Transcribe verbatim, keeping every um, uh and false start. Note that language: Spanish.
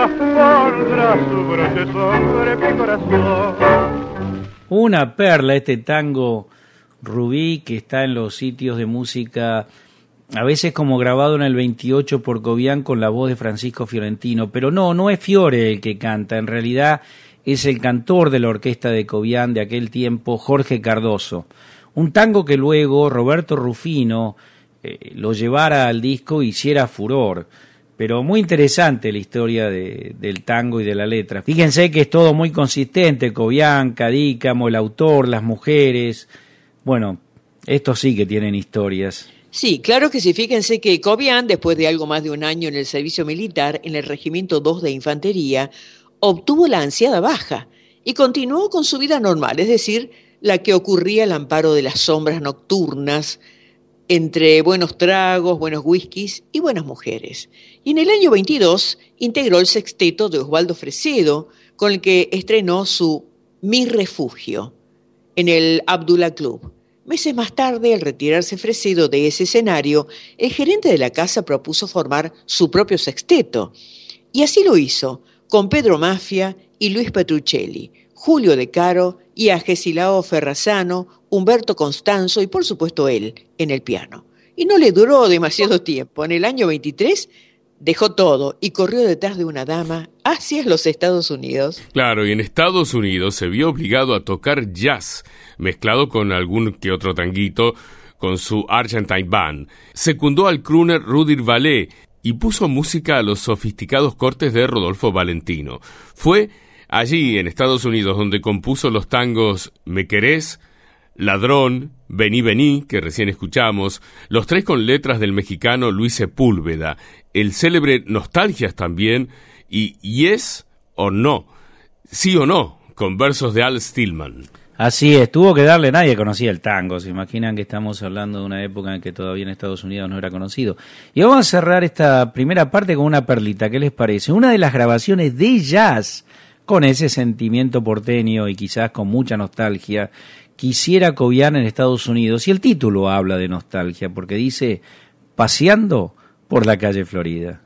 rosas pondrá su broche sobre mi corazón. Una perla este tango Rubí, que está en los sitios de música, a veces como grabado en el veintiocho por Cobian con la voz de Francisco Fiorentino, pero no, no es Fiore el que canta, en realidad es el cantor de la orquesta de Cobian de aquel tiempo, Jorge Cardoso. Un tango que luego Roberto Rufino eh, lo llevara al disco y hiciera furor. Pero muy interesante la historia de, del tango y de la letra. Fíjense que es todo muy consistente, Cobian, Cadícamo, el autor, las mujeres. Bueno, estos sí que tienen historias. Sí, claro que sí. Fíjense que Cobian, después de algo más de un año en el servicio militar, en el Regimiento dos de Infantería, obtuvo la ansiada baja y continuó con su vida normal, es decir, la que ocurría al amparo de las sombras nocturnas, entre buenos tragos, buenos whiskies y buenas mujeres. Y en el año veintidós integró el sexteto de Osvaldo Fresedo, con el que estrenó su Mi Refugio en el Abdullah Club. Meses más tarde, al retirarse Fresedo de ese escenario, el gerente de la casa propuso formar su propio sexteto. Y así lo hizo, con Pedro Mafia y Luis Petruccelli, Julio De Caro y Agesilao Ferrazano, Humberto Constanzo y por supuesto él en el piano. Y no le duró demasiado tiempo. En el año veintitrés dejó todo y corrió detrás de una dama hacia los Estados Unidos. Claro, y en Estados Unidos se vio obligado a tocar jazz, mezclado con algún que otro tanguito, con su Argentine Band. Secundó al crooner Rudy Vallee y puso música a los sofisticados cortes de Rodolfo Valentino. Fue allí, en Estados Unidos, donde compuso los tangos Me Querés, Ladrón, Vení, Vení, que recién escuchamos, los tres con letras del mexicano Luis Sepúlveda, el célebre Nostalgias también, y Yes o No, Sí o No, con versos de Al Stillman. Así es, tuvo que darle, nadie conocía el tango, se imaginan que estamos hablando de una época en que todavía en Estados Unidos no era conocido. Y vamos a cerrar esta primera parte con una perlita, ¿qué les parece? Una de las grabaciones de jazz, con ese sentimiento porteño y quizás con mucha nostalgia, quisiera Cobian en Estados Unidos, y el título habla de nostalgia, porque dice Paseando por la calle Florida.